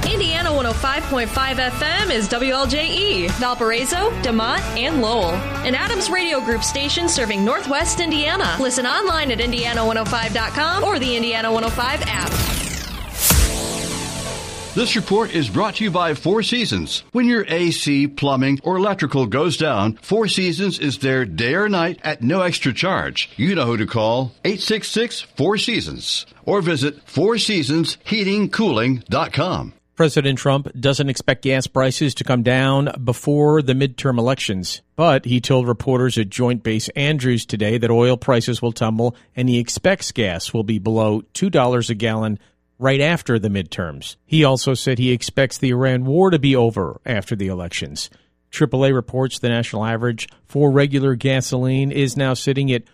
Indiana 105.5 FM is WLJE, Valparaiso, DeMont, and Lowell. An Adams Radio Group station serving Northwest Indiana. Listen online at Indiana105.com or the Indiana 105 app. This report is brought to you by Four Seasons. When your AC, plumbing, or electrical goes down, Four Seasons is there day or night at no extra charge. You know who to call, 866-4SEASONS, or visit fourseasonsheatingcooling.com. President Trump doesn't expect gas prices to come down before the midterm elections, but he told reporters at Joint Base Andrews today that oil prices will tumble and he expects gas will be below $2 a gallon right after the midterms. He also said he expects the Iran war to be over after the elections. AAA reports the national average for regular gasoline is now sitting at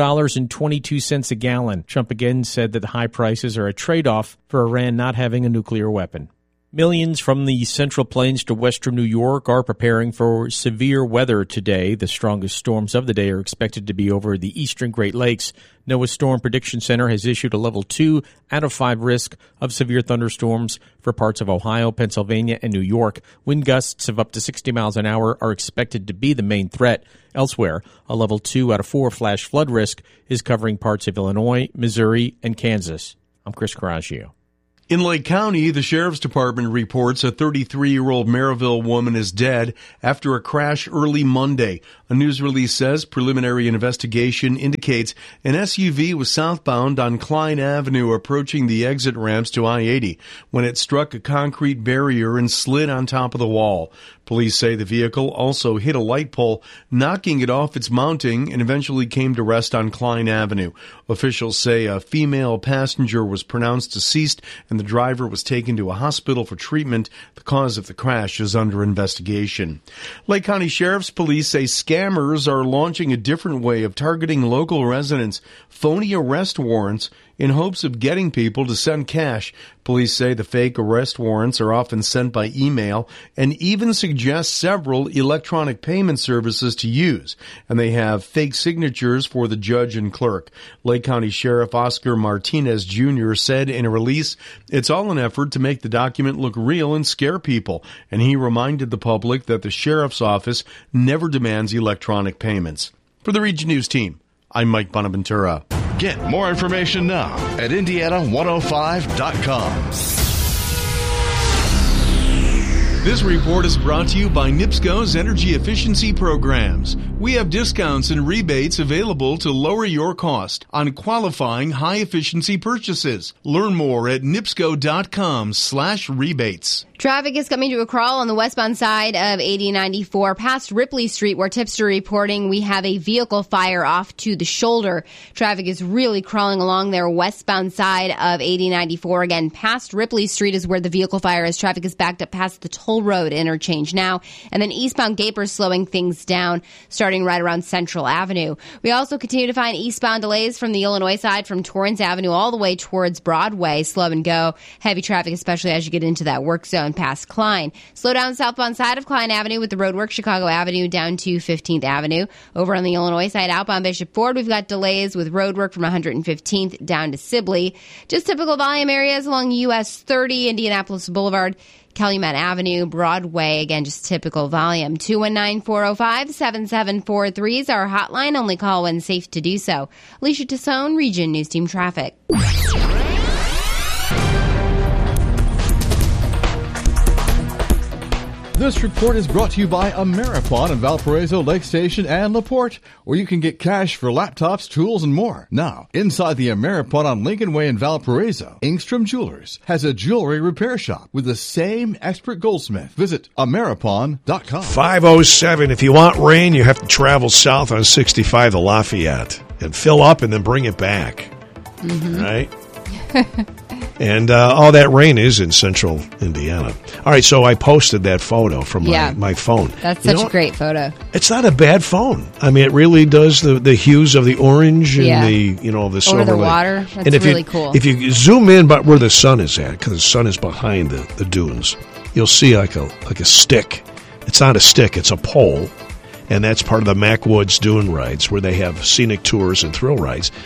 $4.22 a gallon. Trump again said that the high prices are a trade-off for Iran not having a nuclear weapon. Millions from the Central Plains to western New York are preparing for severe weather today. The strongest storms of the day are expected to be over the eastern Great Lakes. NOAA Storm Prediction Center has issued a level 2 out of 5 risk of severe thunderstorms for parts of Ohio, Pennsylvania, and New York. Wind gusts of up to 60 miles an hour are expected to be the main threat. Elsewhere, a level 2 out of 4 flash flood risk is covering parts of Illinois, Missouri, and Kansas. I'm Chris Coraggio. In Lake County, the Sheriff's Department reports a 33-year-old Maryville woman is dead after a crash early Monday. A news release says preliminary investigation indicates an SUV was southbound on Klein Avenue approaching the exit ramps to I-80 when it struck a concrete barrier and slid on top of the wall. Police say the vehicle also hit a light pole, knocking it off its mounting, and eventually came to rest on Klein Avenue. Officials say a female passenger was pronounced deceased and the driver was taken to a hospital for treatment. The cause of the crash is under investigation. Lake County Sheriff's Police say scammers are launching a different way of targeting local residents, phony arrest warrants, in hopes of getting people to send cash. Police say the fake arrest warrants are often sent by email and even suggest several electronic payment services to use, and they have fake signatures for the judge and clerk. Lake County Sheriff Oscar Martinez Jr. said in a release, it's all an effort to make the document look real and scare people, and he reminded the public that the sheriff's office never demands electronic payments. For the Region News team, I'm Mike Bonaventura. Get more information now at Indiana105.com. This report is brought to you by NIPSCO's Energy Efficiency Programs. We have discounts and rebates available to lower your cost on qualifying high-efficiency purchases. Learn more at nipsco.com/rebates. Traffic is coming to a crawl on the westbound side of 8094 past Ripley Street, where tips are reporting we have a vehicle fire off to the shoulder. Traffic is really crawling along there westbound side of 8094. Again, past Ripley Street is where the vehicle fire is. Traffic is backed up past the Toll Road interchange now. And then eastbound Gapers slowing things down, starting right around Central Avenue. We also continue to find eastbound delays from the Illinois side from Torrance Avenue all the way towards Broadway. Slow and go. Heavy traffic, especially as you get into that work zone past Klein. Slow down southbound side of Klein Avenue with the roadwork, Chicago Avenue down to 15th Avenue. Over on the Illinois side, outbound Bishop Ford, we've got delays with roadwork from 115th down to Sibley. Just typical volume areas along US 30, Indianapolis Boulevard, Calumet Avenue, Broadway. Again, just typical volume. 219-405-7743 is our hotline. Only call when safe to do so. Alicia Tassone, Region News Team Traffic. This report is brought to you by Ameripon in Valparaiso, Lake Station, and LaPorte, where you can get cash for laptops, tools, and more. Now, inside the Ameripon on Lincoln Way in Valparaiso, Engstrom Jewelers has a jewelry repair shop with the same expert goldsmith. Visit Ameripon.com. 507. If you want rain, you have to travel south on 65 to Lafayette and fill up and then bring it back. Mm-hmm. Right? And all that rain is in central Indiana. All right, so I posted that photo from my phone. That's such a great photo. It's not a bad phone. I mean, it really does the hues of the orange and the silver. Over the water. That's really cool. If you zoom in but where the sun is at, because the sun is behind the dunes, you'll see like a stick. It's not a stick, it's a pole. And that's part of the Macwoods Dune Rides, where they have scenic tours and thrill rides.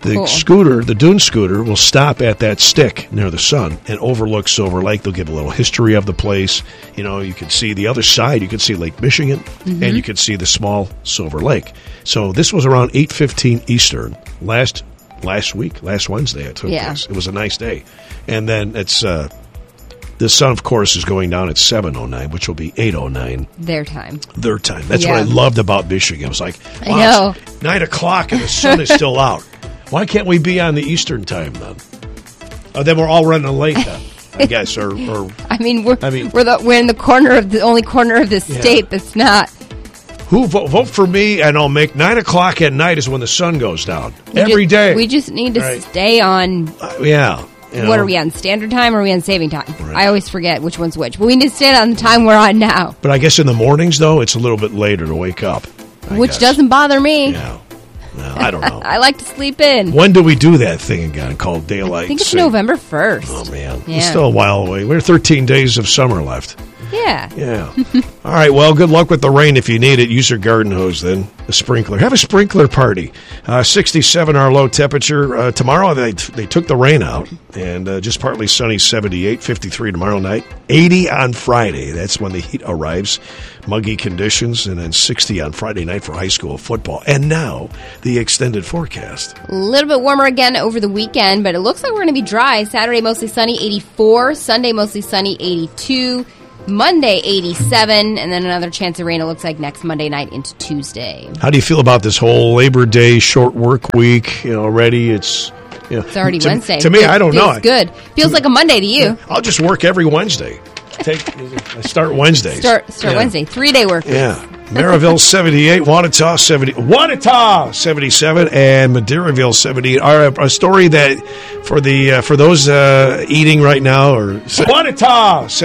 The scooter, the dune scooter, will stop at that stick near the sun and overlook Silver Lake. They'll give a little history of the place. You know, you can see the other side. You can see Lake Michigan, and you can see the small Silver Lake. So this was around 8:15 Eastern last Wednesday. It took place. It was a nice day, and then it's the sun, of course, is going down at 7:09, which will be 8:09 their time. That's what I loved about Michigan. It was like, wow, I know. it's 9 o'clock and the sun is still out. Why can't we be on the Eastern time then? Then we're all running late then, I guess. Or I mean, we're in the corner of the only corner of the state that's not. Who vote for me? And I'll make 9 o'clock at night is when the sun goes down every day. We just need to stay on. What are we on? Standard time or are we on saving time? Right. I always forget which one's which. But we need to stay on the time we're on now. But I guess in the mornings, though, it's a little bit later to wake up. Which doesn't bother me. Yeah. No, I don't know. I like to sleep in. When do we do that thing again called daylight? I think it's November 1st. Oh, man. Yeah. It's still a while away. We're 13 days of summer left. Yeah. All right, well, good luck with the rain. If you need it, use your garden hose then. A sprinkler. Have a sprinkler party. 67 our low temperature. Tomorrow they took the rain out, and just partly sunny, 78, 53 tomorrow night. 80 on Friday. That's when the heat arrives. Muggy conditions, and then 60 on Friday night for high school football. And now, the extended forecast. A little bit warmer again over the weekend, but it looks like we're going to be dry. Saturday, mostly sunny, 84. Sunday, mostly sunny, 82. Monday, 87, and then another chance of rain, it looks like, next Monday night into Tuesday. How do you feel about this whole Labor Day short work week? Already it's... It's already Wednesday. To me, I don't know. Feels good. Feels like a Monday to you. I'll just work every Wednesday. Start Wednesdays. Start Wednesday. 3-day work week. Yeah. Maryville 78, Wanata 77, and Madeiraville 78. A story that for those eating right now or Wanata